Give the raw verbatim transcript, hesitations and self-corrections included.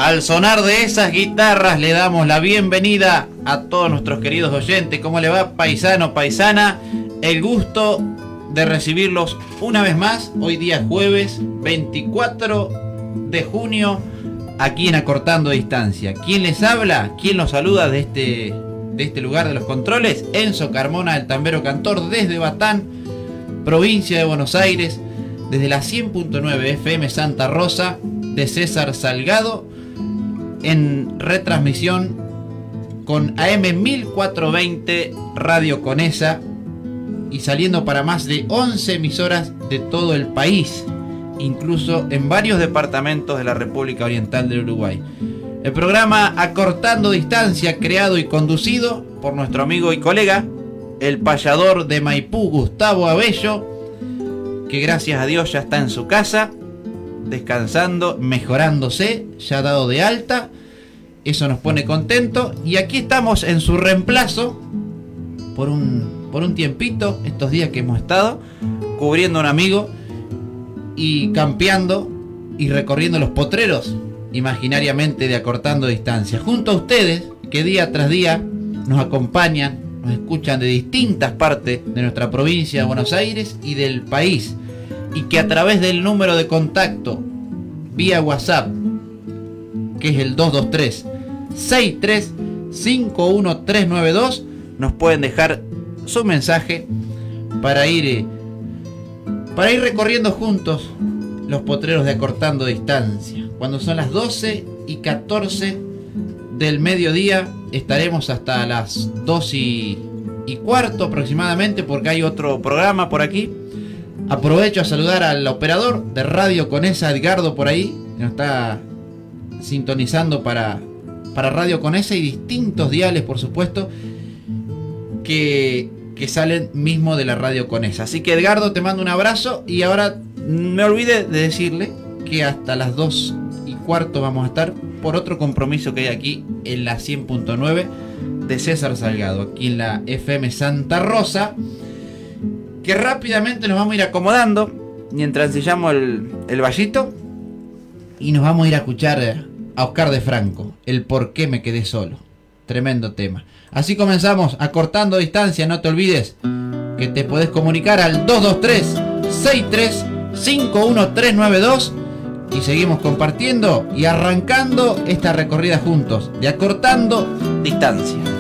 Al sonar de esas guitarras le damos la bienvenida a todos nuestros queridos oyentes. ¿Cómo le va, paisano, paisana? El gusto de recibirlos una vez más, hoy día jueves veinticuatro de junio, aquí en Acortando Distancia. ¿Quién les habla? ¿Quién los saluda de este, de este lugar de los controles? Enzo Carmona, el tambero cantor, desde Batán, provincia de Buenos Aires, desde la cien punto nueve F M Santa Rosa, de César Salgado, en retransmisión con A M mil cuatrocientos veinte Radio Conesa y saliendo para más de once emisoras de todo el país, incluso en varios departamentos de la República Oriental del Uruguay. El programa Acortando Distancia, creado y conducido por nuestro amigo y colega, el payador de Maipú, Gustavo Abello, que gracias a Dios ya está en su casa, descansando, mejorándose, ya dado de alta. Eso nos pone contento. Y aquí estamos en su reemplazo por un, por un tiempito, estos días que hemos estado cubriendo a un amigo y campeando y recorriendo los potreros imaginariamente de Acortando Distancia, junto a ustedes que día tras día nos acompañan, nos escuchan de distintas partes de nuestra provincia de Buenos Aires y del país, y que a través del número de contacto vía WhatsApp, que es el dos dos tres, seis tres cinco uno tres nueve dos, nos pueden dejar su mensaje para ir eh, para ir recorriendo juntos los potreros de Acortando Distancia. Cuando son las doce y catorce del mediodía, estaremos hasta las dos y cuarto aproximadamente, porque hay otro programa por aquí. Aprovecho a saludar al operador de Radio Conesa, Edgardo, por ahí, que nos está sintonizando para, para Radio Conesa y distintos diales, por supuesto, que, que salen mismo de la Radio Conesa. Así que, Edgardo, te mando un abrazo. Y ahora me olvidé de decirle que hasta las dos y cuarto vamos a estar por otro compromiso que hay aquí en la cien punto nueve de César Salgado, aquí en la F M Santa Rosa, que rápidamente nos vamos a ir acomodando mientras ensillamos el, el vallito, y nos vamos a ir a escuchar a Oscar de Franco, El por qué me quedé solo. Tremendo tema. Así comenzamos Acortando Distancia. No te olvides que te podés comunicar al dos dos tres, seis tres cinco uno tres nueve dos y seguimos compartiendo y arrancando esta recorrida juntos de Acortando Distancia.